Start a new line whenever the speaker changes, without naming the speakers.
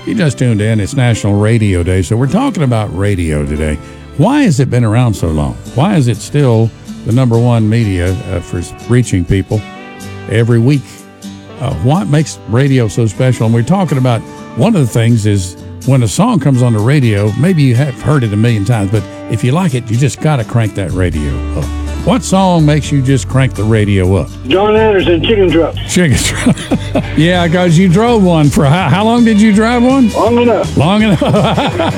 You just tuned in. It's National Radio Day, so we're talking about radio today. Why has it been around so long? Why is it still the number one media for reaching people every week? What makes radio so special? And we're talking about one of the things is when a song comes on the radio, maybe you have heard it a million times, but if you like it, you just got to crank that radio up. What song makes you just crank the radio up?
John Anderson, Chicken Truck.
Chicken Truck. Yeah, because you drove one for how long did you drive one?
Long enough.
Long enough.